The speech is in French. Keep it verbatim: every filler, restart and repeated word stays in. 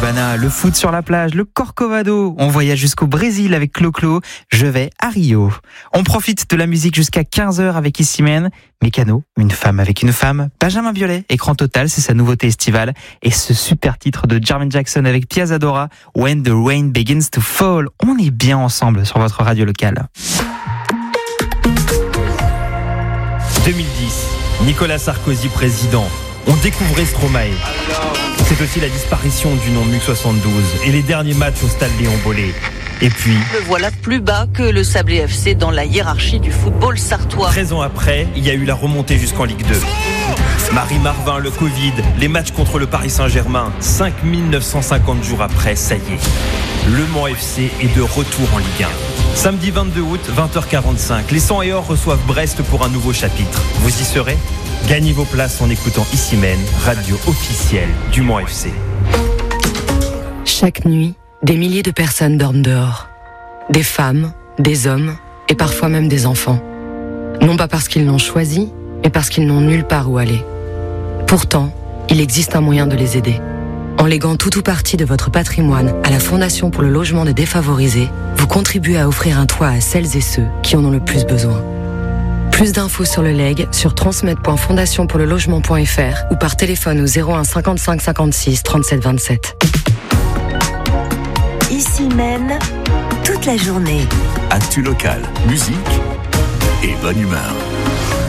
Copacabana, le foot sur la plage, le Corcovado. On voyage jusqu'au Brésil avec Clo-Clo. Je vais à Rio. On profite de la musique jusqu'à quinze heures avec Issimène. Mécano, une femme avec une femme. Benjamin Biolay, écran total, c'est sa nouveauté estivale. Et ce super titre de Jermaine Jackson avec Pia Zadora, When the Rain Begins to Fall. On est bien ensemble sur votre radio locale. deux mille dix, Nicolas Sarkozy président. On découvrait Stromae. C'est aussi la disparition du nom M U C soixante-douze et les derniers matchs au stade Léon Bollé. Et puis, le voilà plus bas que le Sablé F C dans la hiérarchie du football sartois. treize ans après, il y a eu la remontée jusqu'en Ligue deux. Marie Marvin, le Covid, les matchs contre le Paris Saint-Germain. cinq mille neuf cent cinquante jours après, ça y est. Le Mans F C est de retour en Ligue un. Samedi vingt-deux août, vingt heures quarante-cinq, les cent et or reçoivent Brest pour un nouveau chapitre. Vous y serez ? Gagnez vos places en écoutant Issimène, radio officielle du Mans F C. Chaque nuit, des milliers de personnes dorment dehors. Des femmes, des hommes et parfois même des enfants. Non pas parce qu'ils l'ont choisi, mais parce qu'ils n'ont nulle part où aller. Pourtant, il existe un moyen de les aider. En léguant tout ou partie de votre patrimoine à la Fondation pour le logement des défavorisés, vous contribuez à offrir un toit à celles et ceux qui en ont le plus besoin. Plus d'infos sur le leg sur transmettre point fondation pour le logement point f r ou par téléphone au zéro un cinquante-cinq cinquante-six trente-sept vingt-sept. Issimène, toute la journée. Actu local, musique et bonne humeur.